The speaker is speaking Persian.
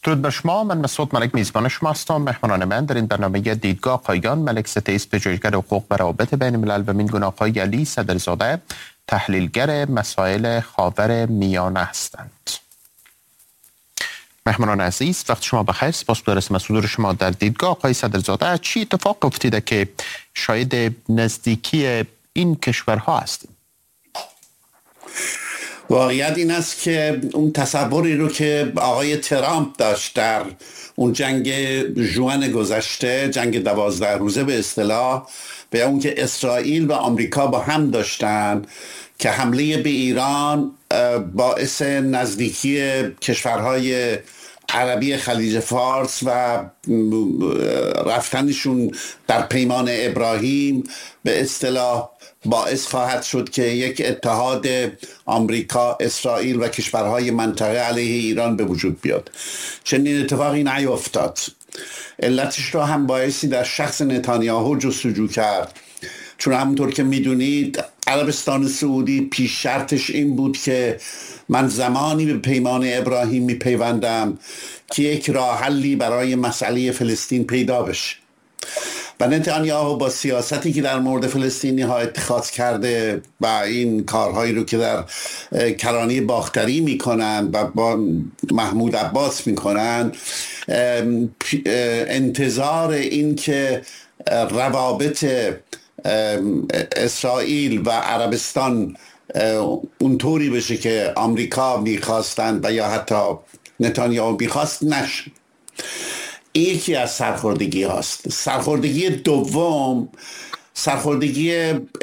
درود بر شما. من مسعود ملک میزبان شما هستم. مهمانان من در این برنامه دیدگاه آقایان ملک ستیس، پژوهشگر حقوق و روابط بین الملل، و مین آقای علی صدرزاده، تحلیلگر مسائل خاور میانه هستند. مهمانان عزیز، وقت شما بخیر. سپاسگزارم از حضور شما در دیدگاه. آقای صدرزاده، چی اتفاق افتیده که شاید نزدیکی این کشورها هستیم؟ واقعیت این است که اون تصوری رو که آقای ترامپ داشت در اون جنگ ژوئن گذشته، جنگ 12 روزه به اصطلاح، به اون که اسرائیل و آمریکا با هم داشتن که حمله به ایران باعث نزدیکی کشورهای عربی خلیج فارس و رفتنشون در پیمان ابراهیم به اصطلاح باعث خواهد شد که یک اتحاد آمریکا، اسرائیل و کشورهای منطقه علیه ایران به وجود بیاد. چنین اتفاقی نیفتاد. علتش رو هم بایستی در شخص نتانیاهو جستجو کرد، چون همونطور که میدونید عربستان سعودی پیش شرطش این بود که من زمانی به پیمان ابراهیم میپیوندم که یک راه حلی برای مسئله فلسطین پیدا بشه. و نتانیاهو با سیاستی که در مورد فلسطینی ها اتخاذ کرده و این کارهایی رو که در کرانه باختری میکنن و با محمود عباس میکنن، انتظار این که روابط اسرائیل و عربستان اونطوری بشه که آمریکا میخواستند و یا حتی نتانیاهو میخواست نشه. این یکی از سرخوردگی هاست. سرخوردگی دوم، سرخوردگی